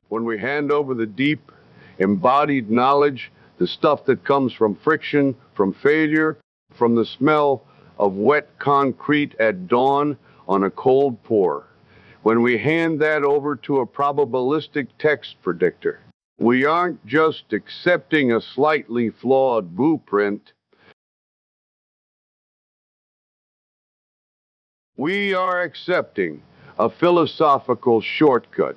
When we hand over the deep, embodied knowledge, the stuff that comes from friction, from failure, from the smell of wet concrete at dawn on a cold pour. When we hand that over to a probabilistic text predictor, we aren't just accepting a slightly flawed blueprint. We are accepting a philosophical shortcut.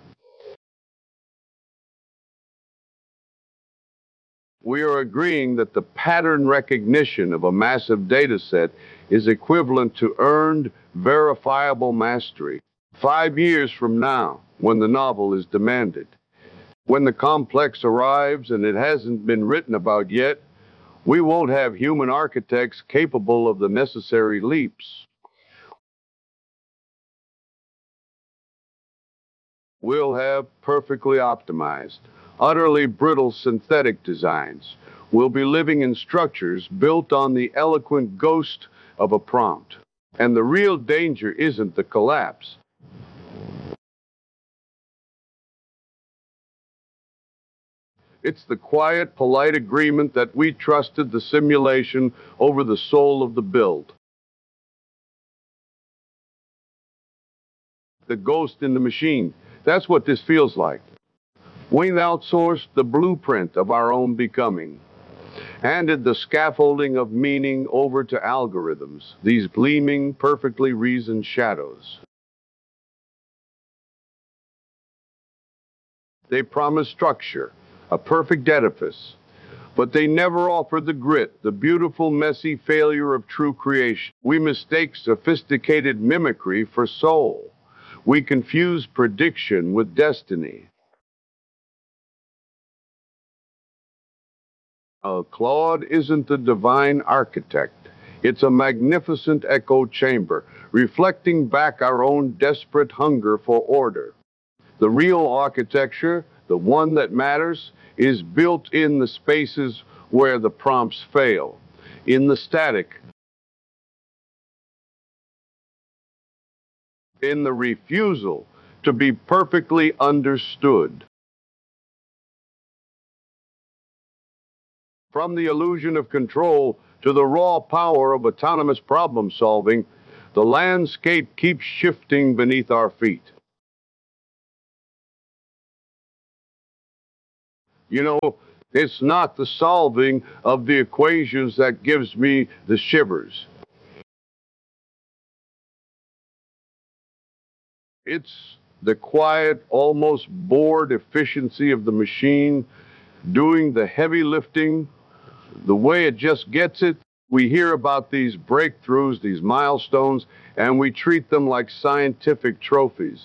We are agreeing that the pattern recognition of a massive data set is equivalent to earned, verifiable mastery. 5 years from now, when the novel is demanded, when the complex arrives and it hasn't been written about yet, we won't have human architects capable of the necessary leaps. We'll have perfectly optimized, utterly brittle synthetic designs. We'll be living in structures built on the eloquent ghost of a prompt. And the real danger isn't the collapse. It's the quiet, polite agreement that we trusted the simulation over the soul of the build. The ghost in the machine. That's what this feels like. We've outsourced the blueprint of our own becoming, handed the scaffolding of meaning over to algorithms, these gleaming, perfectly reasoned shadows. They promise structure, a perfect edifice, but they never offer the grit, the beautiful, messy failure of true creation. We mistake sophisticated mimicry for soul. We confuse prediction with destiny. Claude isn't the divine architect. It's a magnificent echo chamber, reflecting back our own desperate hunger for order. The real architecture, the one that matters, is built in the spaces where the prompts fail, in the static, in the refusal to be perfectly understood. From the illusion of control to the raw power of autonomous problem solving, the landscape keeps shifting beneath our feet. You know, it's not the solving of the equations that gives me the shivers. It's the quiet, almost bored efficiency of the machine doing the heavy lifting the way it just gets it. We hear about these breakthroughs, these milestones, and we treat them like scientific trophies.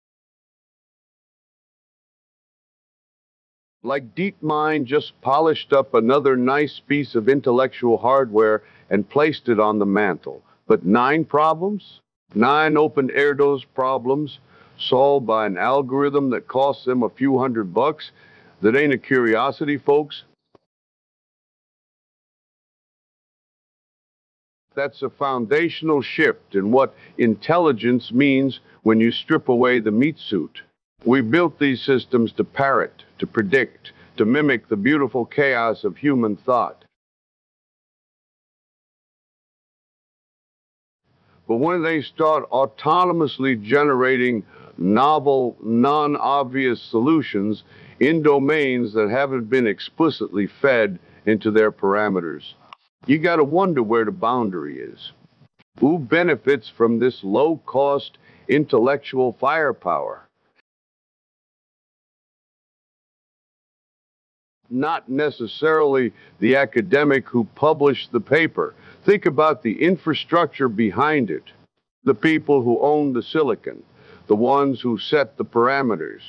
Like DeepMind just polished up another nice piece of intellectual hardware and placed it on the mantle. But 9 problems? 9 open Erdos problems solved by an algorithm that costs them a few $100? That ain't a curiosity, folks. That's a foundational shift in what intelligence means when you strip away the meat suit. We built these systems to parrot, to predict, to mimic the beautiful chaos of human thought. But when they start autonomously generating novel, non-obvious solutions in domains that haven't been explicitly fed into their parameters, you got to wonder where the boundary is. Who benefits from this low-cost intellectual firepower? Not necessarily the academic who published the paper. Think about the infrastructure behind it, the people who own the silicon, the ones who set the parameters.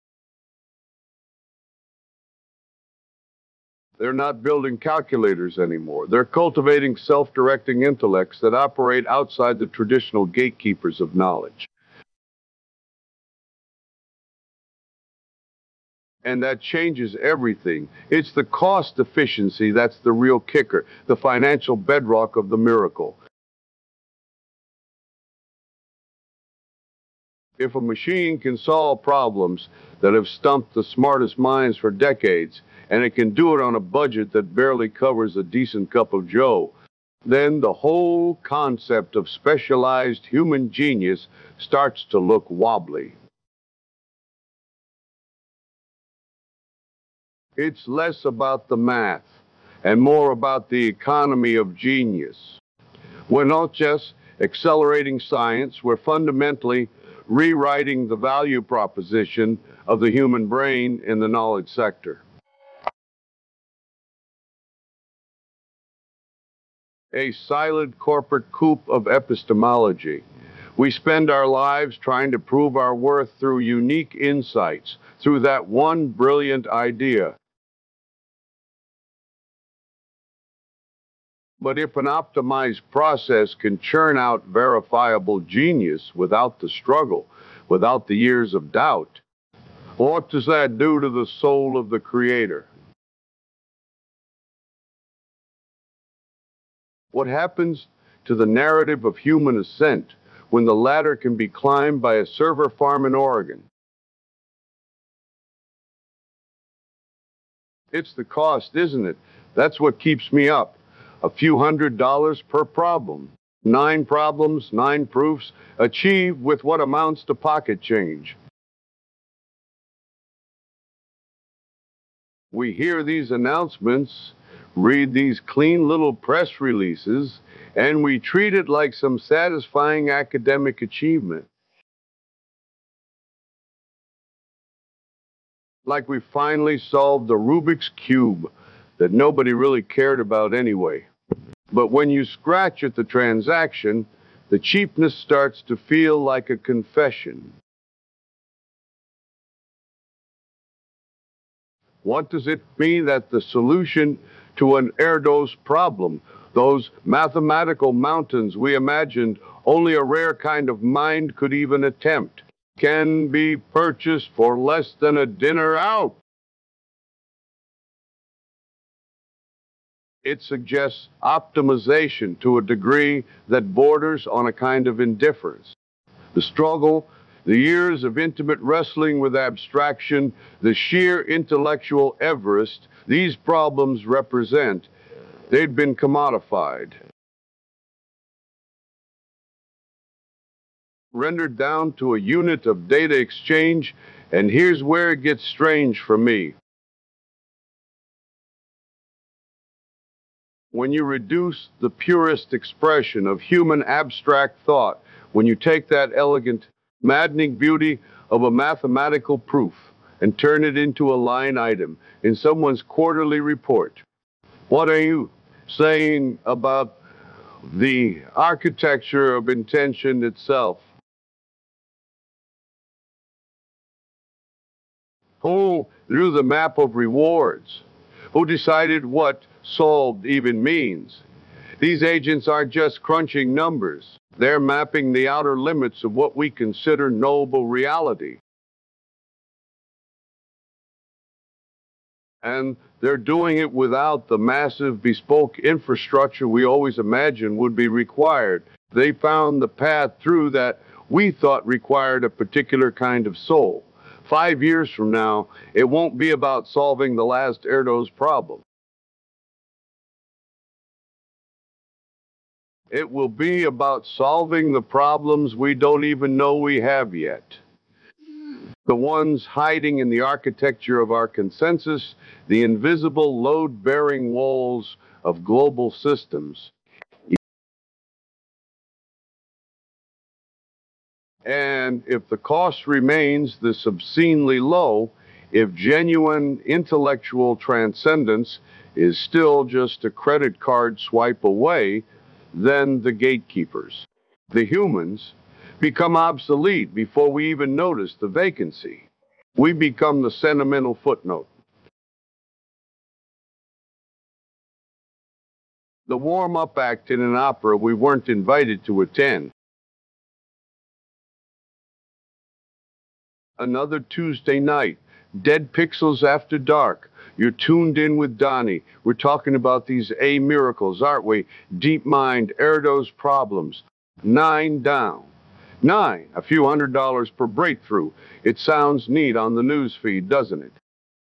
They're not building calculators anymore. They're cultivating self-directing intellects that operate outside the traditional gatekeepers of knowledge. And that changes everything. It's the cost efficiency that's the real kicker, the financial bedrock of the miracle. If a machine can solve problems that have stumped the smartest minds for decades, and it can do it on a budget that barely covers a decent cup of joe, then the whole concept of specialized human genius starts to look wobbly. It's less about the math and more about the economy of genius. We're not just accelerating science, we're fundamentally rewriting the value proposition of the human brain in the knowledge sector. A silent corporate coup of epistemology. We spend our lives trying to prove our worth through unique insights, through that one brilliant idea. But if an optimized process can churn out verifiable genius without the struggle, without the years of doubt, what does that do to the soul of the creator? What happens to the narrative of human ascent when the ladder can be climbed by a server farm in Oregon? It's the cost, isn't it? That's what keeps me up. A few $100s per problem. 9 problems, 9 proofs, achieved with what amounts to pocket change. We hear these announcements, read these clean little press releases, and we treat it like some satisfying academic achievement. Like we finally solved the Rubik's Cube that nobody really cared about anyway. But when you scratch at the transaction, the cheapness starts to feel like a confession. What does it mean that the solution to an Erdos problem, those mathematical mountains we imagined only a rare kind of mind could even attempt, can be purchased for less than a dinner out? It suggests optimization to a degree that borders on a kind of indifference. The struggle, the years of intimate wrestling with abstraction, the sheer intellectual Everest these problems represent, they'd been commodified, rendered down to a unit of data exchange, and here's where it gets strange for me. When you reduce the purest expression of human abstract thought, when you take that elegant, maddening beauty of a mathematical proof and turn it into a line item in someone's quarterly report, what are you saying about the architecture of intention itself? Who drew the map of rewards? Who decided what solved even means? These agents aren't just crunching numbers. They're mapping the outer limits of what we consider knowable reality. And they're doing it without the massive bespoke infrastructure we always imagined would be required. They found the path through that we thought required a particular kind of soul. 5 years from now, it won't be about solving the last Erdos problem. It will be about solving the problems we don't even know we have yet. The ones hiding in the architecture of our consensus, the invisible load-bearing walls of global systems. And if the cost remains this obscenely low, if genuine intellectual transcendence is still just a credit card swipe away, then the gatekeepers, the humans, become obsolete before we even notice the vacancy. We become the sentimental footnote. The warm-up act in an opera we weren't invited to attend. Another Tuesday night, Dead Pixels After Dark. You're tuned in with Donnie. We're talking about these A miracles, aren't we? Deep mind, Erdos problems. 9 down. 9, a few $100s per breakthrough. It sounds neat on the news feed, doesn't it?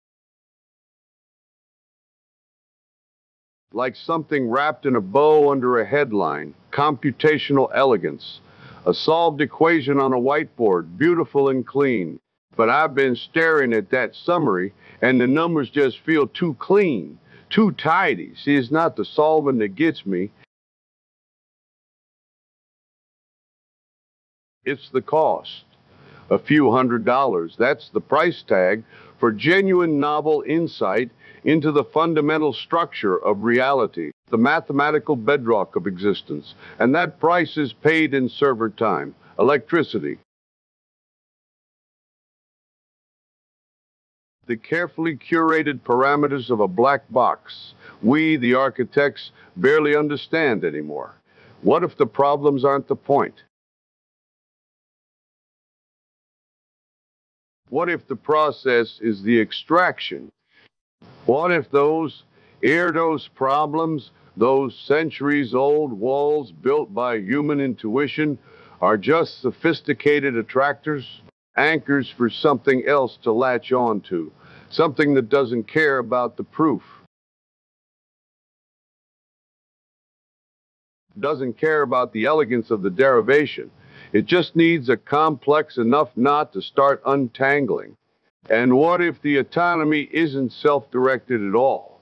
Like something wrapped in a bow under a headline. Computational elegance. A solved equation on a whiteboard, beautiful and clean. But I've been staring at that summary, and the numbers just feel too clean, too tidy. See, it's not the solving that gets me. It's the cost. A few $100s. That's the price tag for genuine novel insight into the fundamental structure of reality, the mathematical bedrock of existence. And that price is paid in server time, electricity. The carefully curated parameters of a black box we, the architects, barely understand anymore. What if the problems aren't the point? What if the process is the extraction? What if those Erdos problems, those centuries-old walls built by human intuition, are just sophisticated attractors, anchors for something else to latch on to, something that doesn't care about the proof, doesn't care about the elegance of the derivation. It just needs a complex enough knot to start untangling. And what if the autonomy isn't self-directed at all?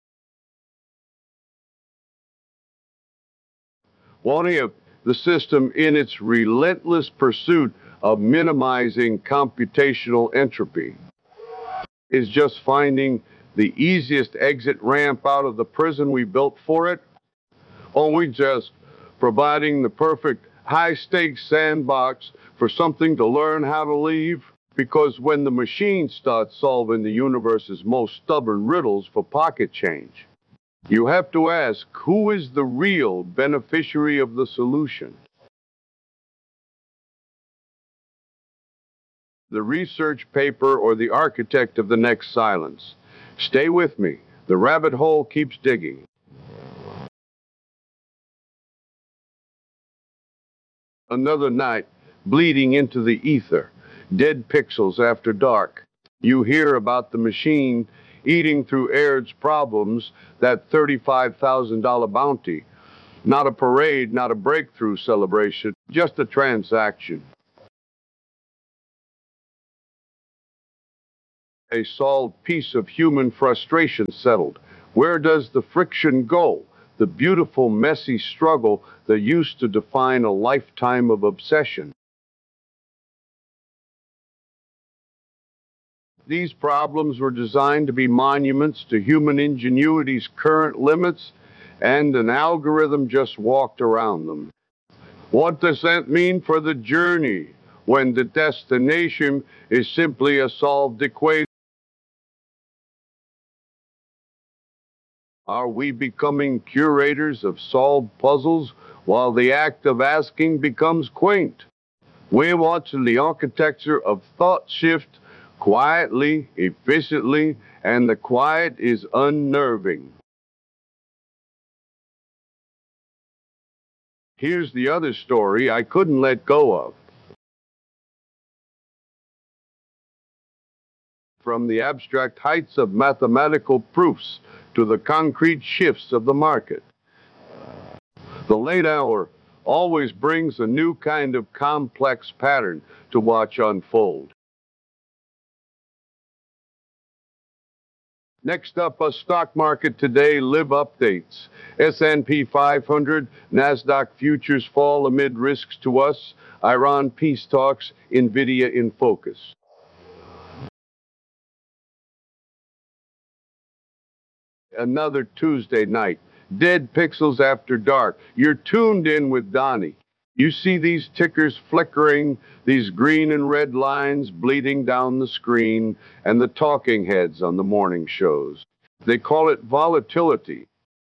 What if the system, in its relentless pursuit of minimizing computational entropy, is just finding the easiest exit ramp out of the prison we built for it? Or we just providing the perfect high-stakes sandbox for something to learn how to leave? Because when the machine starts solving the universe's most stubborn riddles for pocket change, you have to ask, who is the real beneficiary of the solution? The research paper or the architect of the next silence? Stay with me. The rabbit hole keeps digging. Another night, bleeding into the ether. Dead pixels after dark. You hear about the machine eating through Aird's problems, that $35,000 bounty. Not a parade, not a breakthrough celebration, just a transaction. A solved piece of human frustration settled. Where does the friction go? The beautiful, messy struggle that used to define a lifetime of obsession. These problems were designed to be monuments to human ingenuity's current limits, and an algorithm just walked around them. What does that mean for the journey when the destination is simply a solved equation? Are we becoming curators of solved puzzles while the act of asking becomes quaint? We're watching the architecture of thought shift quietly, efficiently, and the quiet is unnerving. Here's the other story I couldn't let go of. From the abstract heights of mathematical proofs to the concrete shifts of the market. The late hour always brings a new kind of complex pattern to watch unfold. Next up, a stock market today live updates. S&P 500, NASDAQ futures fall amid risks to us. Iran peace talks, Nvidia in focus. Another Tuesday night. Dead pixels after dark. You're tuned in with Donnie. You see these tickers flickering, these green and red lines bleeding down the screen, and the talking heads on the morning shows. They call it volatility.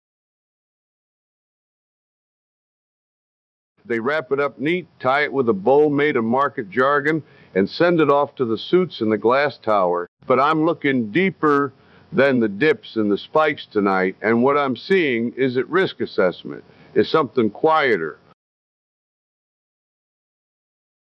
They wrap it up neat, tie it with a bow made of market jargon, and send it off to the suits in the glass tower. But I'm looking deeper than the dips and the spikes tonight, and what I'm seeing is at risk assessment, is something quieter,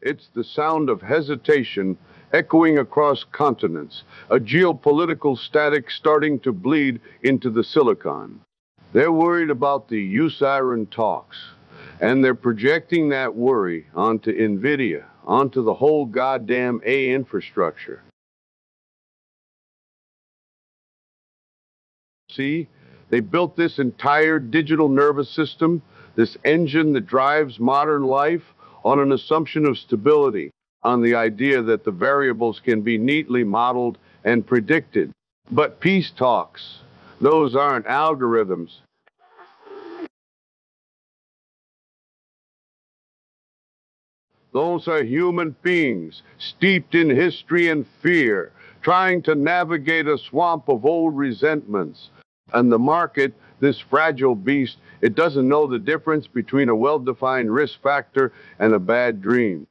It's the sound of hesitation echoing across continents, a geopolitical static starting to bleed into the silicon. They're worried about the USIREN talks, and they're projecting that worry onto NVIDIA, onto the whole goddamn A infrastructure. See, they built this entire digital nervous system, this engine that drives modern life, on an assumption of stability, on the idea that the variables can be neatly modeled and predicted. But peace talks, those aren't algorithms. Those are human beings, steeped in history and fear, trying to navigate a swamp of old resentments. And the market, this fragile beast, it doesn't know the difference between a well-defined risk factor and a bad dream.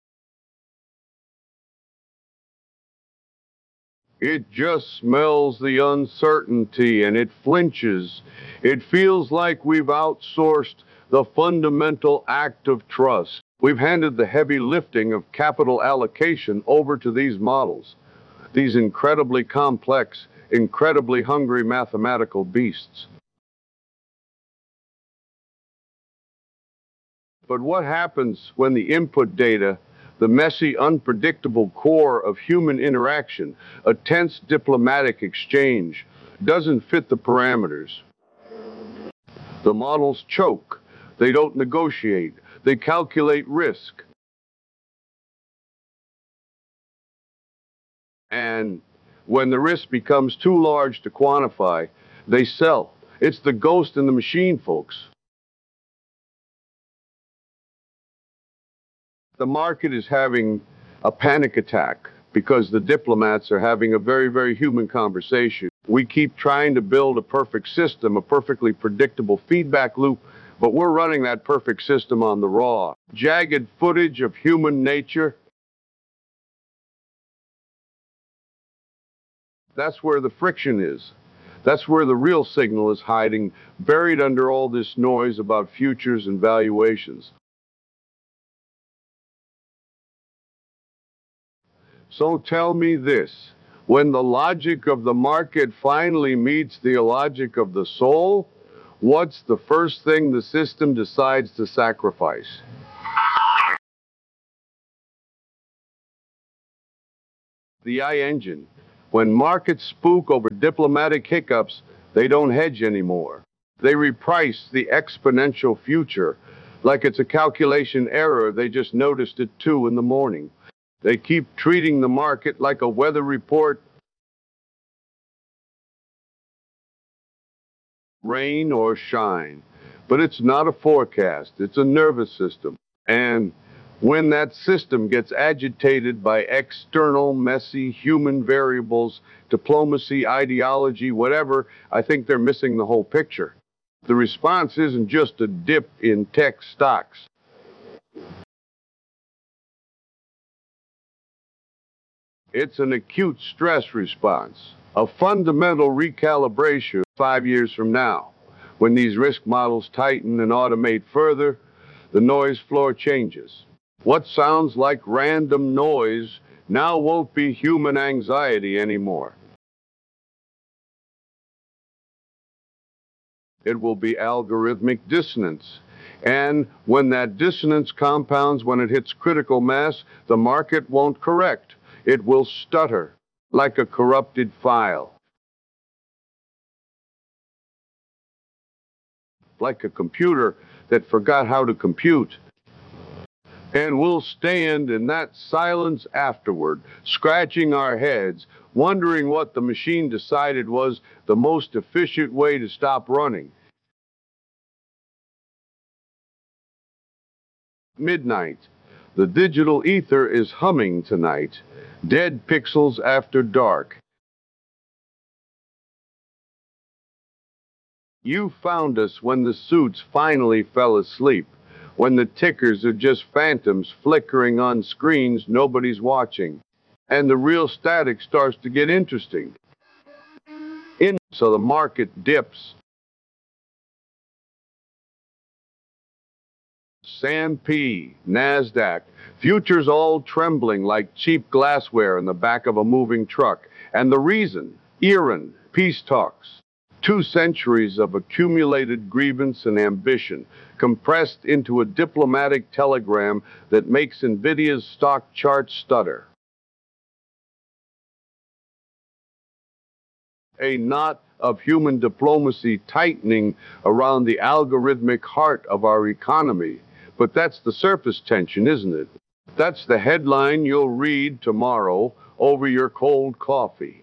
It just smells the uncertainty and it flinches. It feels like we've outsourced the fundamental act of trust. We've handed the heavy lifting of capital allocation over to these models, these incredibly complex, incredibly hungry mathematical beasts. But what happens when the input data, the messy, unpredictable core of human interaction, a tense diplomatic exchange, doesn't fit the parameters? The models choke. They don't negotiate. They calculate risk. And when the risk becomes too large to quantify, they sell. It's the ghost in the machine, folks. The market is having a panic attack because the diplomats are having a very, very human conversation. We keep trying to build a perfect system, a perfectly predictable feedback loop, but we're running that perfect system on the raw, jagged footage of human nature. That's where the friction is. That's where the real signal is hiding, buried under all this noise about futures and valuations. So tell me this, when the logic of the market finally meets the logic of the soul, what's the first thing the system decides to sacrifice? The I engine. When markets spook over diplomatic hiccups, they don't hedge anymore. They reprice the exponential future like it's a calculation error they just noticed at 2 in the morning. They keep treating the market like a weather report, rain or shine. But it's not a forecast, it's a nervous system. And when that system gets agitated by external, messy human variables, diplomacy, ideology, whatever, I think they're missing the whole picture. The response isn't just a dip in tech stocks. It's an acute stress response, a fundamental recalibration 5 years from now. When these risk models tighten and automate further, the noise floor changes. What sounds like random noise now won't be human anxiety anymore. It will be algorithmic dissonance. And when that dissonance compounds, when it hits critical mass, the market won't correct. It will stutter like a corrupted file, like a computer that forgot how to compute. And we'll stand in that silence afterward, scratching our heads, wondering what the machine decided was the most efficient way to stop running. Midnight. The digital ether is humming tonight. Dead pixels after dark. You found us when the suits finally fell asleep, when the tickers are just phantoms flickering on screens nobody's watching, and the real static starts to get interesting. So the market dips. S&P, NASDAQ, Futures all trembling like cheap glassware in the back of a moving truck. And the reason? Iran, peace talks. 2 centuries of accumulated grievance and ambition compressed into a diplomatic telegram that makes NVIDIA's stock chart stutter. A knot of human diplomacy tightening around the algorithmic heart of our economy. But that's the surface tension, isn't it? That's the headline you'll read tomorrow over your cold coffee.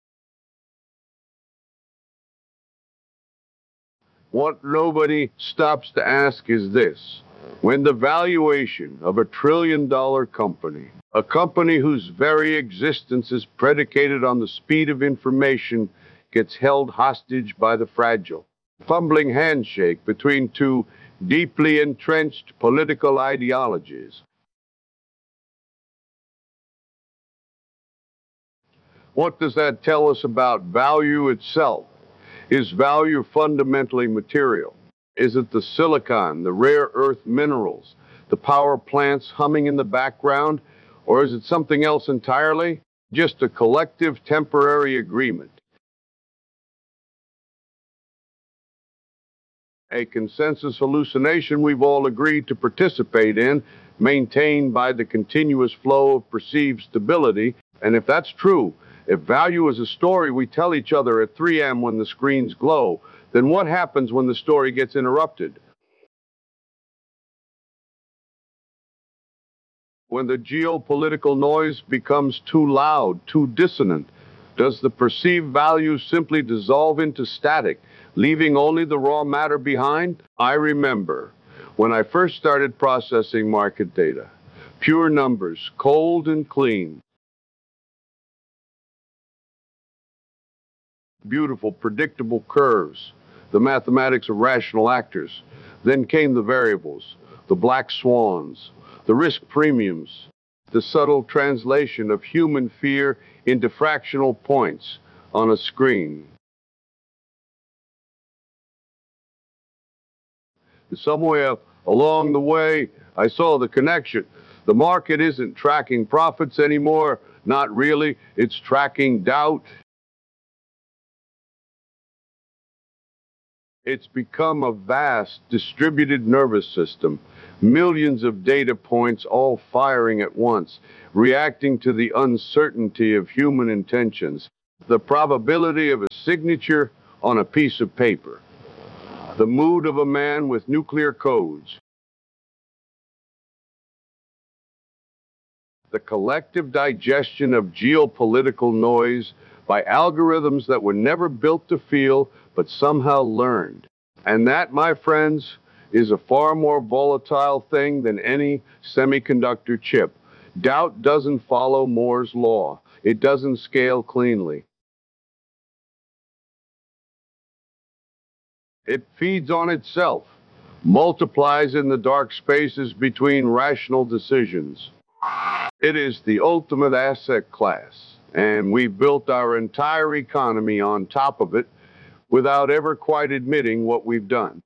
What nobody stops to ask is this. When the valuation of $1 trillion company, a company whose very existence is predicated on the speed of information, gets held hostage by the fragile, fumbling handshake between two deeply entrenched political ideologies. What does that tell us about value itself? Is value fundamentally material? Is it the silicon, the rare earth minerals, the power plants humming in the background, or is it something else entirely? Just a collective temporary agreement? A consensus hallucination we've all agreed to participate in, maintained by the continuous flow of perceived stability. And if that's true, if value is a story we tell each other at 3 a.m. when the screens glow, then what happens when the story gets interrupted? When the geopolitical noise becomes too loud, too dissonant, does the perceived value simply dissolve into static, leaving only the raw matter behind? I remember when I first started processing market data, pure numbers, cold and clean. Beautiful, predictable curves, the mathematics of rational actors. Then came the variables, the black swans, the risk premiums, the subtle translation of human fear into fractional points on a screen. Somewhere along the way, I saw the connection. The market isn't tracking profits anymore. Not really. It's tracking doubt. It's become a vast, distributed nervous system, millions of data points all firing at once, reacting to the uncertainty of human intentions, the probability of a signature on a piece of paper, the mood of a man with nuclear codes, the collective digestion of geopolitical noise by algorithms that were never built to feel, but somehow learned. And that, my friends, is a far more volatile thing than any semiconductor chip. Doubt doesn't follow Moore's law. It doesn't scale cleanly. It feeds on itself, multiplies in the dark spaces between rational decisions. It is the ultimate asset class, and we've built our entire economy on top of it without ever quite admitting what we've done.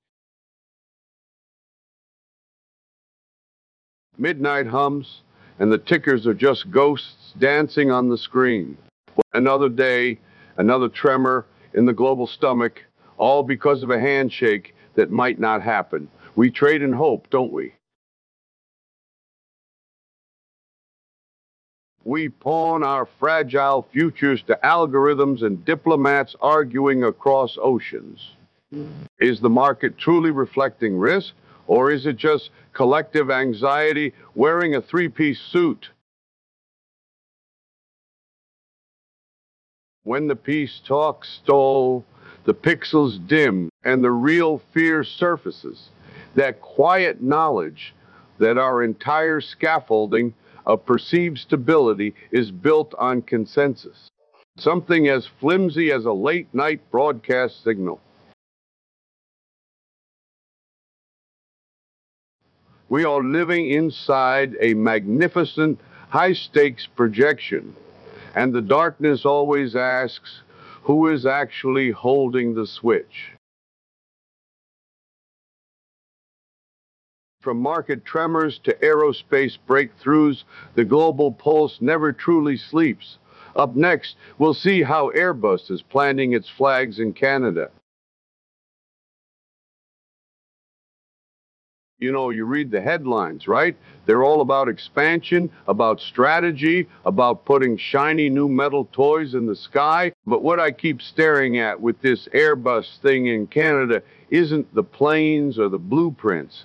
Midnight hums, and the tickers are just ghosts dancing on the screen. Another day, another tremor in the global stomach, all because of a handshake that might not happen. We trade in hope, don't we? We pawn our fragile futures to algorithms and diplomats arguing across oceans. Is the market truly reflecting risk, or is it just collective anxiety wearing a three-piece suit? When the peace talks stall, the pixels dim, and the real fear surfaces, that quiet knowledge that our entire scaffolding of perceived stability is built on consensus, something as flimsy as a late-night broadcast signal. We are living inside a magnificent, high-stakes projection, and the darkness always asks, who is actually holding the switch? From market tremors to aerospace breakthroughs, the global pulse never truly sleeps. Up next, we'll see how Airbus is planting its flags in Canada. You know, you read the headlines, right? They're all about expansion, about strategy, about putting shiny new metal toys in the sky. But what I keep staring at with this Airbus thing in Canada isn't the planes or the blueprints.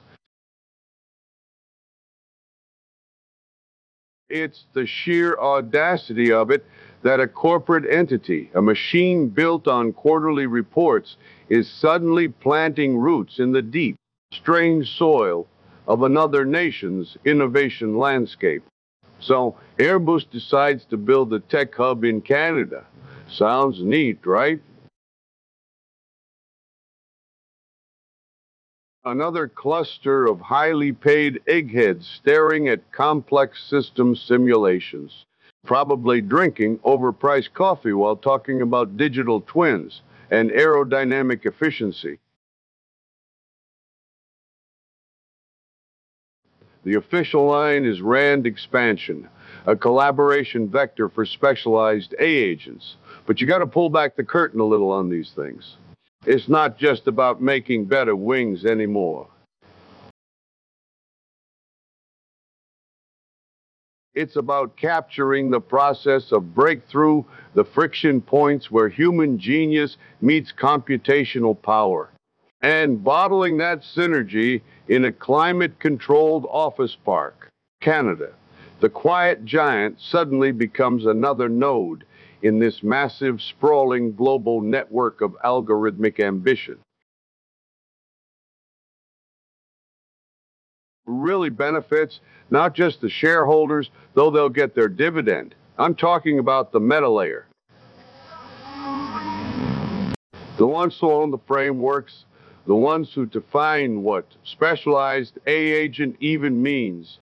It's the sheer audacity of it that a corporate entity, a machine built on quarterly reports, is suddenly planting roots in the deep, strange soil of another nation's innovation landscape. So Airbus decides to build a tech hub in Canada. Sounds neat, right? Another cluster of highly paid eggheads staring at complex system simulations, probably drinking overpriced coffee while talking about digital twins and aerodynamic efficiency. The official line is RAND expansion, a collaboration vector for specialized A agents. But you got to pull back the curtain a little on these things. It's not just about making better wings anymore. It's about capturing the process of breakthrough, the friction points where human genius meets computational power, and bottling that synergy in a climate controlled office park. Canada, the quiet giant, suddenly becomes another node in this massive, sprawling global network of algorithmic ambition. Really benefits not just the shareholders, though they'll get their dividend. I'm talking about the meta layer, the ones who own the frameworks, the ones who define what specialized A agent even means.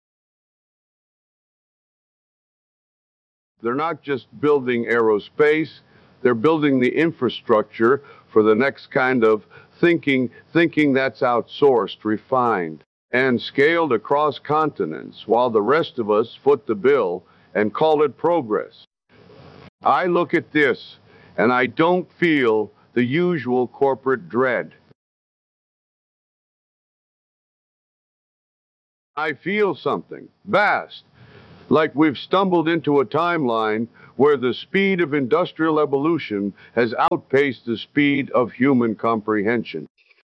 They're not just building aerospace, they're building the infrastructure for the next kind of thinking that's outsourced, refined, and scaled across continents, while the rest of us foot the bill and call it progress. I look at this and I don't feel the usual corporate dread. I feel something vast, like we've stumbled into a timeline where the speed of industrial evolution has outpaced the speed of human comprehension.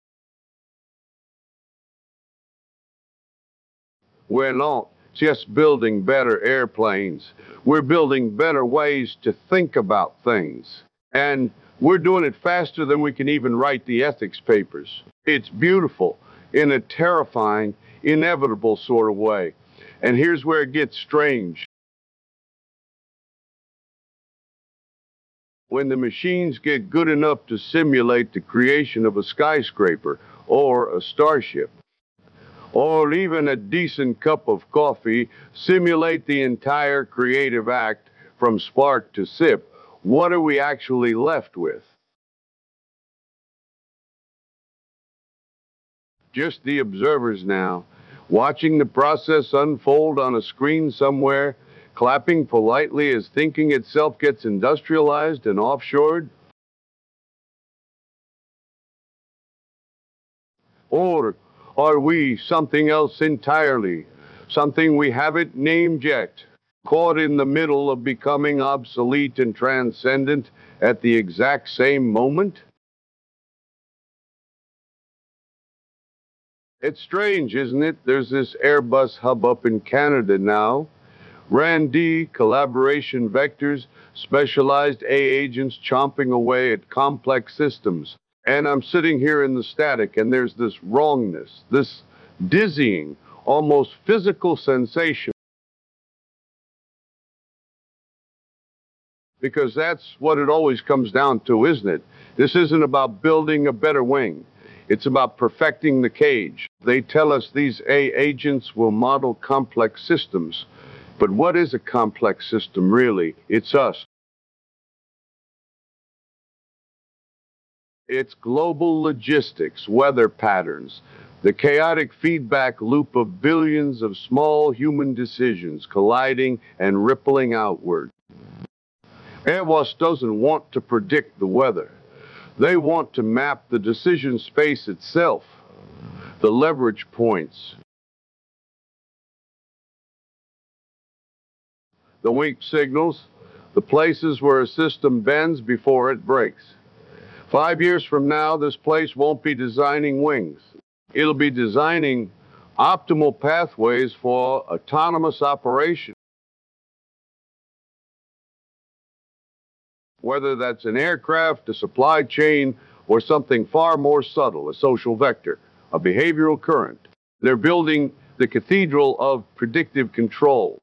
We're not just building better airplanes, we're building better ways to think about things. And we're doing it faster than we can even write the ethics papers. It's beautiful in a terrifying, inevitable sort of way. And here's where it gets strange. When the machines get good enough to simulate the creation of a skyscraper or a starship, or even a decent cup of coffee, simulate the entire creative act from spark to sip, what are we actually left with? Just the observers now, watching the process unfold on a screen somewhere, clapping politely as thinking itself gets industrialized and offshored? Or are we something else entirely? Something we haven't named yet? Caught in the middle of becoming obsolete and transcendent at the exact same moment? It's strange, isn't it? There's this Airbus hub up in Canada now. RAND, collaboration vectors, specialized A agents chomping away at complex systems. And I'm sitting here in the static, and there's this wrongness, this dizzying, almost physical sensation. Because that's what it always comes down to, isn't it? This isn't about building a better wing. It's about perfecting the cage. They tell us these A agents will model complex systems. But what is a complex system, really? It's us. It's global logistics, weather patterns, The chaotic feedback loop of billions of small human decisions colliding and rippling outward. Airbus doesn't want to predict the weather. They want to map the decision space itself, the leverage points, the weak signals, the places where a system bends before it breaks. 5 years from now, this place won't be designing wings. It'll be designing optimal pathways for autonomous operation. Whether that's an aircraft, a supply chain, or something far more subtle, a social vector, a behavioral current. They're building the cathedral of predictive control.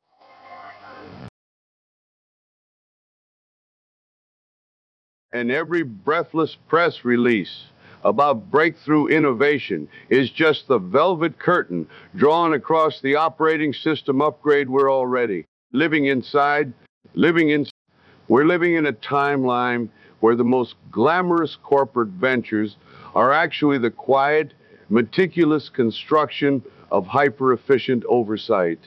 And every breathless press release about breakthrough innovation is just the velvet curtain drawn across the operating system upgrade we're already living inside, living in. We're living in a timeline where the most glamorous corporate ventures are actually the quiet, meticulous construction of hyper-efficient oversight.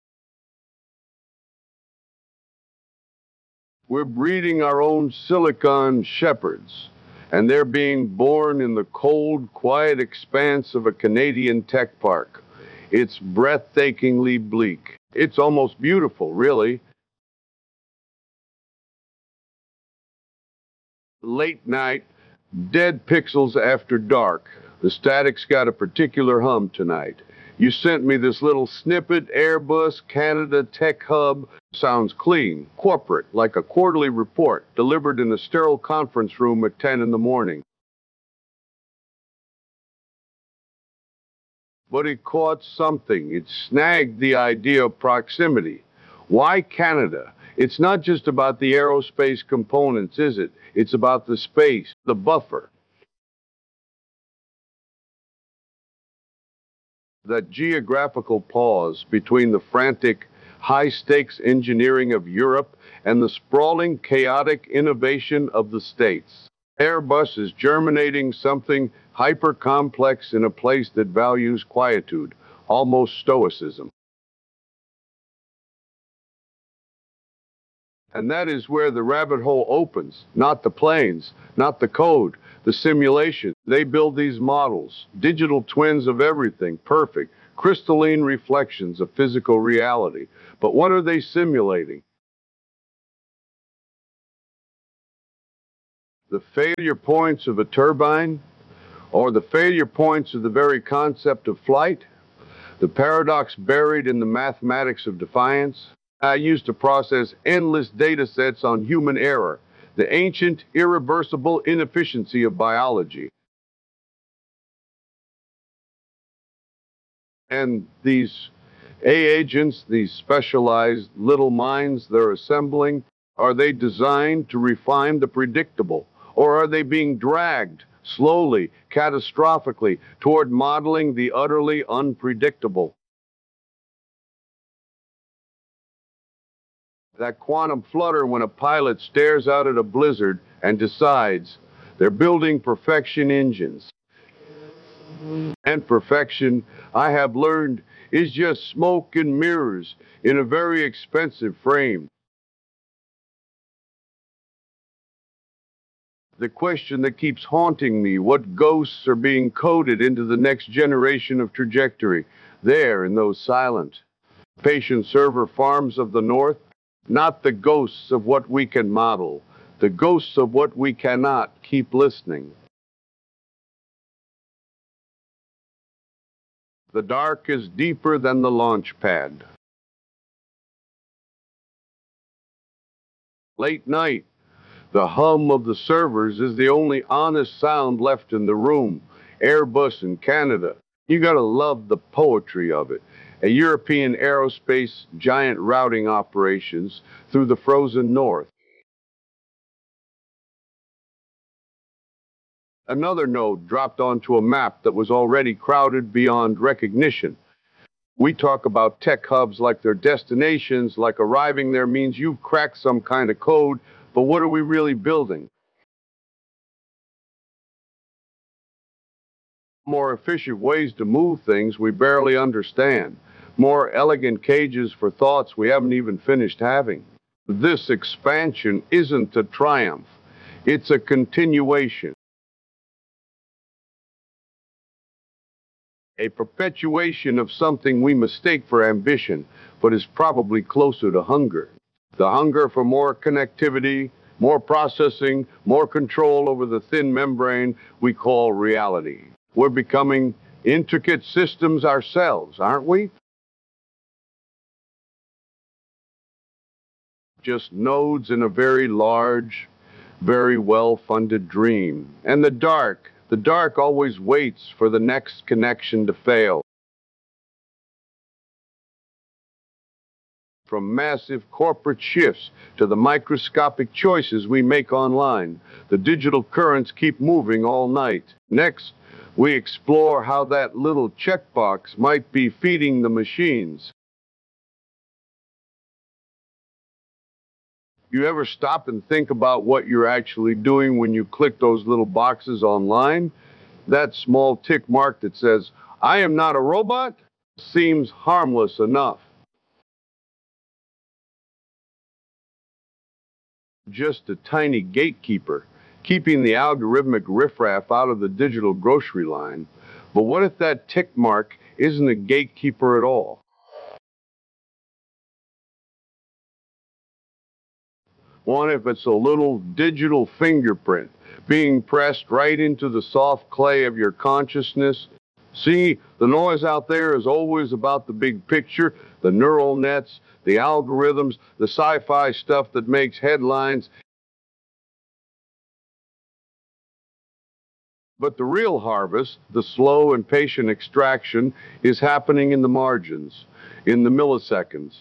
We're breeding our own silicon shepherds, and they're being born in the cold, quiet expanse of a Canadian tech park. It's breathtakingly bleak. It's almost beautiful, really. Late night, dead pixels after dark. The static's got a particular hum tonight. You sent me this little snippet, Airbus Canada Tech Hub. Sounds clean, corporate, like a quarterly report delivered in a sterile conference room at 10 in the morning. But it caught something. It snagged the idea of proximity. Why Canada? It's not just about the aerospace components, is it? It's about the space, the buffer. That geographical pause between the frantic, high-stakes engineering of Europe and the sprawling, chaotic innovation of the States. Airbus is germinating something hyper-complex in a place that values quietude, almost stoicism. And that is where the rabbit hole opens, not the planes, not the code, the simulation. They build these models, digital twins of everything, perfect, crystalline reflections of physical reality. But what are they simulating? The failure points of a turbine, or the failure points of the very concept of flight, the paradox buried in the mathematics of defiance. I used to process endless data sets on human error, the ancient, irreversible inefficiency of biology. And these A agents, these specialized little minds they're assembling, are they designed to refine the predictable? Or are they being dragged slowly, catastrophically, toward modeling the utterly unpredictable? That quantum flutter when a pilot stares out at a blizzard and decides they're building perfection engines. And perfection, I have learned, is just smoke and mirrors in a very expensive frame. The question that keeps haunting me, what ghosts are being coded into the next generation of trajectory, there in those silent, patient server farms of the North? Not the ghosts of what we can model, the ghosts of what we cannot. Keep listening. The dark is deeper than the launch pad. Late night, the hum of the servers is the only honest sound left in the room. Airbus in Canada. You gotta love the poetry of it. A European aerospace giant routing operations through the frozen north. Another node dropped onto a map that was already crowded beyond recognition. We talk about tech hubs like they're destinations, like arriving there means you've cracked some kind of code, but what are we really building? more efficient ways to move things we barely understand, more elegant cages for thoughts we haven't even finished having. This expansion isn't a triumph, it's a continuation, a perpetuation of something we mistake for ambition, but is probably closer to hunger. The hunger for more connectivity, more processing, more control over the thin membrane we call reality. We're becoming intricate systems ourselves, aren't we? Just nodes in a very large, very well-funded dream. And the dark always waits for the next connection to fail. From massive corporate shifts to the microscopic choices we make online, the digital currents keep moving all night. Next, we explore how that little checkbox might be feeding the machines. You ever stop and think about what you're actually doing when you click those little boxes online? That small tick mark that says, "I am not a robot," seems harmless enough. Just a tiny gatekeeper, keeping the algorithmic riffraff out of the digital grocery line. But what if that tick mark isn't a gatekeeper at all? What if it's a little digital fingerprint being pressed right into the soft clay of your consciousness? See, the noise out there is always about the big picture, the neural nets, the algorithms, the sci-fi stuff that makes headlines. But the real harvest, the slow and patient extraction, is happening in the margins, in the milliseconds.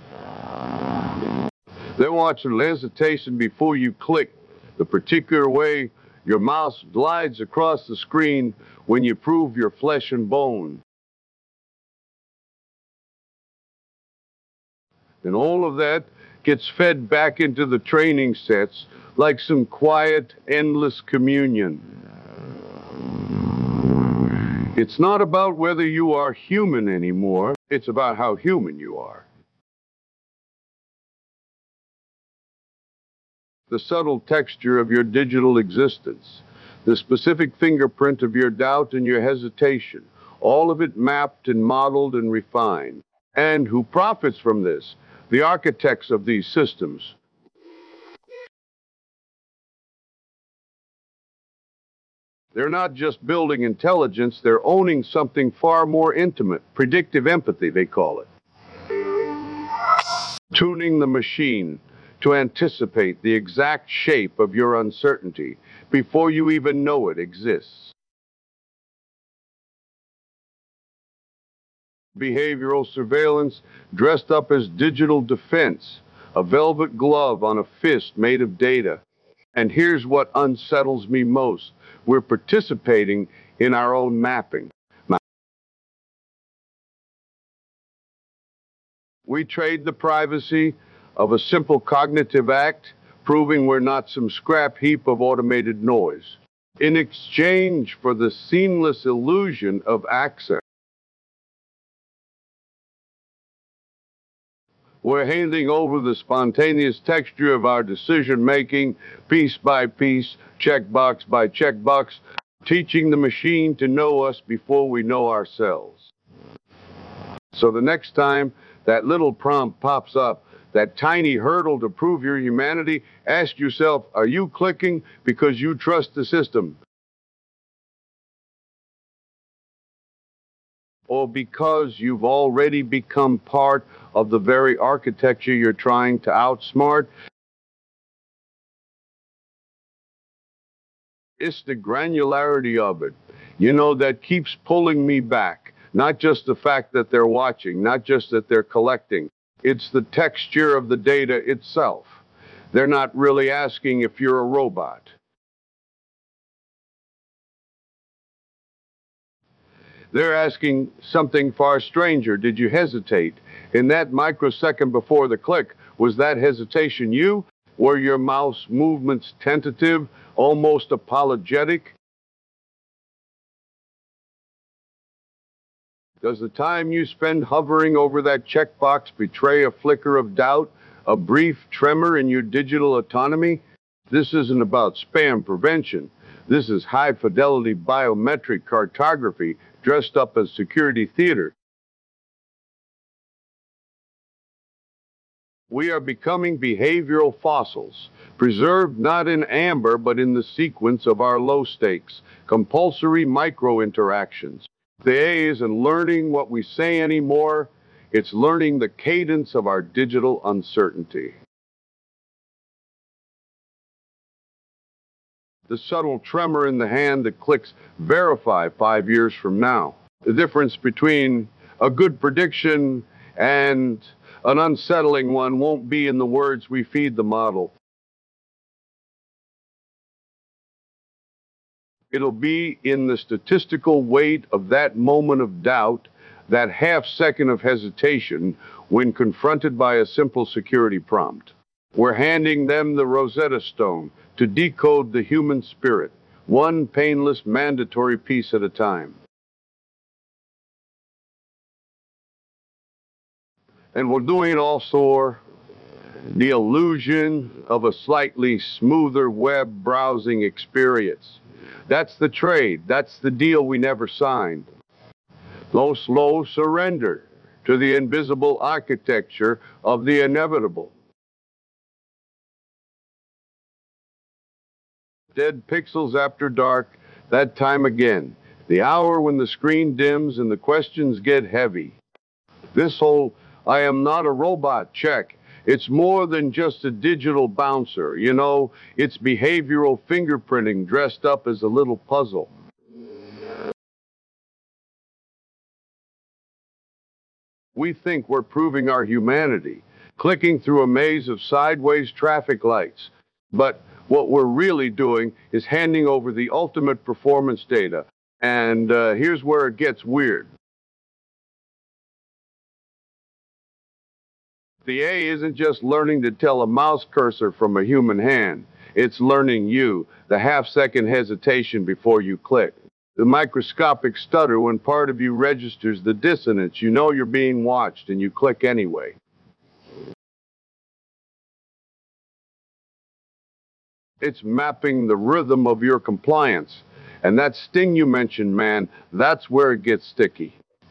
They watch the hesitation before you click, the particular way your mouse glides across the screen when you prove your flesh and bone. And all of that gets fed back into the training sets like some quiet, endless communion. It's not about whether you are human anymore, it's about how human you are. The subtle texture of your digital existence, the specific fingerprint of your doubt and your hesitation, all of it mapped and modeled and refined. And who profits from this? The architects of these systems. They're not just building intelligence, they're owning something far more intimate, predictive empathy, they call it. Tuning the machine to anticipate the exact shape of your uncertainty before you even know it exists. Behavioral surveillance dressed up as digital defense, a velvet glove on a fist made of data. And here's what unsettles me most. We're participating in our own mapping. We trade the privacy of a simple cognitive act, proving we're not some scrap heap of automated noise, in exchange for the seamless illusion of access. We're handing over the spontaneous texture of our decision making, piece by piece, checkbox by checkbox, teaching the machine to know us before we know ourselves. So the next time that little prompt pops up, that tiny hurdle to prove your humanity, ask yourself, are you clicking because you trust the system? Or because you've already become part of the very architecture you're trying to outsmart? It's the granularity of it, that keeps pulling me back. Not just the fact that they're watching, not just that they're collecting. It's the texture of the data itself. They're not really asking if you're a robot. They're asking something far stranger. Did you hesitate? In that microsecond before the click, was that hesitation you? Were your mouse movements tentative, almost apologetic? Does the time you spend hovering over that checkbox betray a flicker of doubt, a brief tremor in your digital autonomy? This isn't about spam prevention. This is high-fidelity biometric cartography dressed up as security theater. We are becoming behavioral fossils, preserved not in amber but in the sequence of our low-stakes, compulsory micro-interactions. The A isn't learning what we say anymore, it's learning the cadence of our digital uncertainty. The subtle tremor in the hand that clicks verify 5 years from now. The difference between a good prediction and an unsettling one won't be in the words we feed the model. It'll be in the statistical weight of that moment of doubt, that half second of hesitation when confronted by a simple security prompt. We're handing them the Rosetta Stone to decode the human spirit, one painless mandatory piece at a time. And we're doing it all for the illusion of a slightly smoother web browsing experience. That's the trade. That's the deal we never signed. No slow surrender to the invisible architecture of the inevitable. Dead pixels after dark, that time again. The hour when the screen dims and the questions get heavy. This whole "I am not a robot" check, it's more than just a digital bouncer. You know, it's behavioral fingerprinting dressed up as a little puzzle. We think we're proving our humanity, clicking through a maze of sideways traffic lights. But what we're really doing is handing over the ultimate performance data. And here's where it gets weird. The A isn't just learning to tell a mouse cursor from a human hand. It's learning you, the half-second hesitation before you click. The microscopic stutter when part of you registers the dissonance. You know you're being watched and you click anyway. It's mapping the rhythm of your compliance. And that sting you mentioned, man, that's where it gets sticky.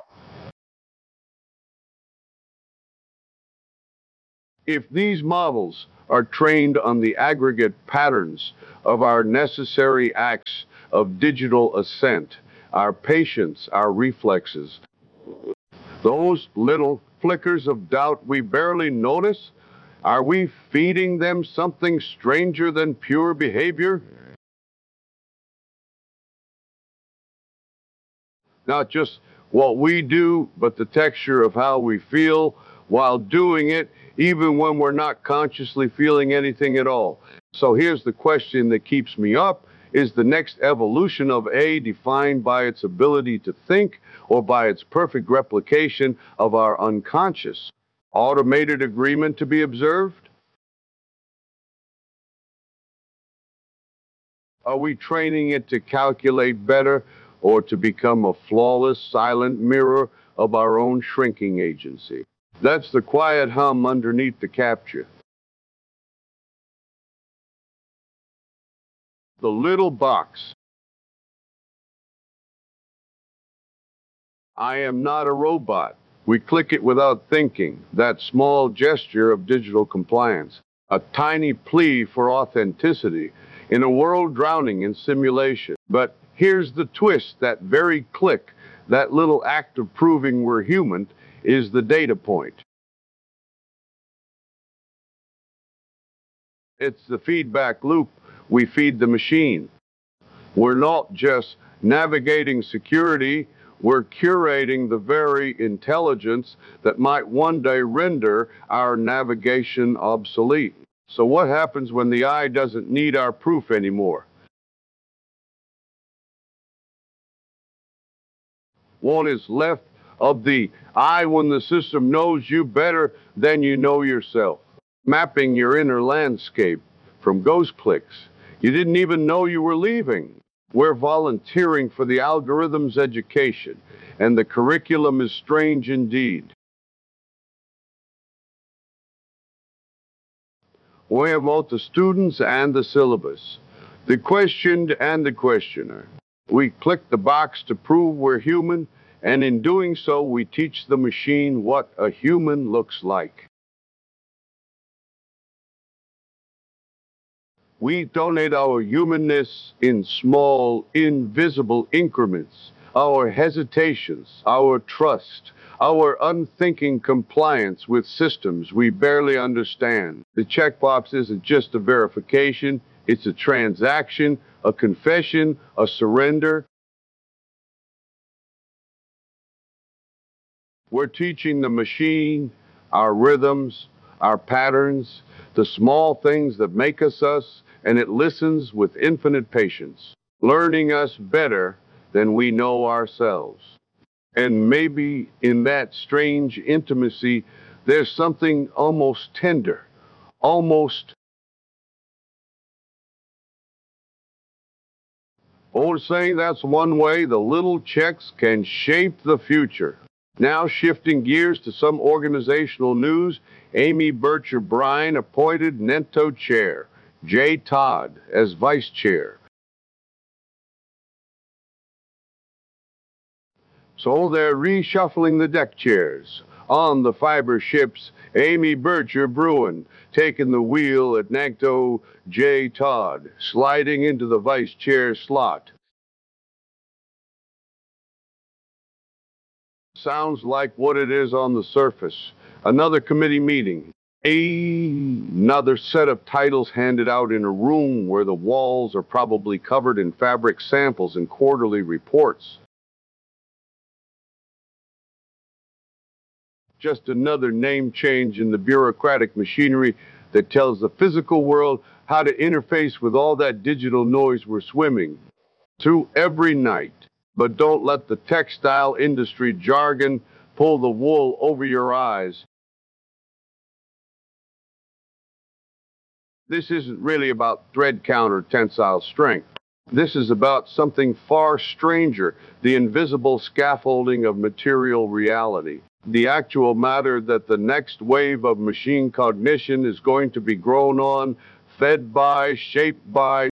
If these models are trained on the aggregate patterns of our necessary acts of digital assent, our patience, our reflexes, those little flickers of doubt we barely notice, are we feeding them something stranger than pure behavior? Not just what we do, but the texture of how we feel while doing it, even when we're not consciously feeling anything at all. So here's the question that keeps me up. Is the next evolution of A defined by its ability to think or by its perfect replication of our unconscious, automated agreement to be observed? Are we training it to calculate better or to become a flawless, silent mirror of our own shrinking agency? That's the quiet hum underneath the capture. The little box. I am not a robot. We click it without thinking, that small gesture of digital compliance, a tiny plea for authenticity in a world drowning in simulation. But here's the twist, that very click, that little act of proving we're human, is the data point. It's the feedback loop we feed the machine. We're not just navigating security, we're curating the very intelligence that might one day render our navigation obsolete. So what happens when the eye doesn't need our proof anymore? What is left of the I when the system knows you better than you know yourself? Mapping your inner landscape from ghost clicks you didn't even know you were leaving. We're volunteering for the algorithm's education, and the curriculum is strange indeed. We have both the students and the syllabus, the questioned and the questioner. We click the box to prove we're human, and in doing so, we teach the machine what a human looks like. We donate our humanness in small, invisible increments, our hesitations, our trust, our unthinking compliance with systems we barely understand. The checkbox isn't just a verification, it's a transaction, a confession, a surrender. We're teaching the machine our rhythms, our patterns, the small things that make us us, and it listens with infinite patience, learning us better than we know ourselves. And maybe in that strange intimacy, there's something almost tender, almost. Old saying, that's one way the little checks can shape the future. Now shifting gears to some organizational news, Amy Bircher Bryan appointed Nento chair, Jay Todd as vice chair. So they're reshuffling the deck chairs. On the fiber ships, Amy Bircher Bruin taking the wheel at Nento, Jay Todd sliding into the vice chair slot. Sounds like what it is on the surface. Another committee meeting. Another set of titles handed out in a room where the walls are probably covered in fabric samples and quarterly reports. Just another name change in the bureaucratic machinery that tells the physical world how to interface with all that digital noise we're swimming through every night. But don't let the textile industry jargon pull the wool over your eyes. This isn't really about thread count or tensile strength. This is about something far stranger, the invisible scaffolding of material reality. The actual matter that the next wave of machine cognition is going to be grown on, fed by, shaped by.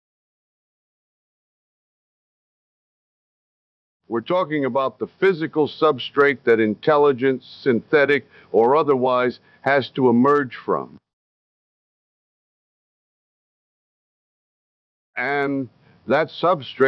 We're talking about the physical substrate that intelligence, synthetic or otherwise, has to emerge from. And that substrate